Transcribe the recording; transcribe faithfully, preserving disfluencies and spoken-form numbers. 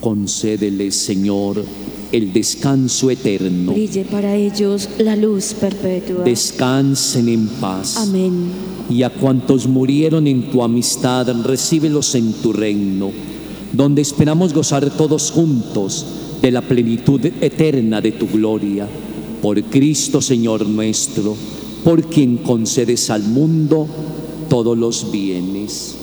Concédeles, Señor, el descanso eterno. Brille para ellos la luz perpetua. Descansen en paz. Amén. Y a cuantos murieron en tu amistad, recíbelos en tu reino, donde esperamos gozar todos juntos de la plenitud eterna de tu gloria. Por Cristo, Señor nuestro, por quien concedes al mundo todos los bienes.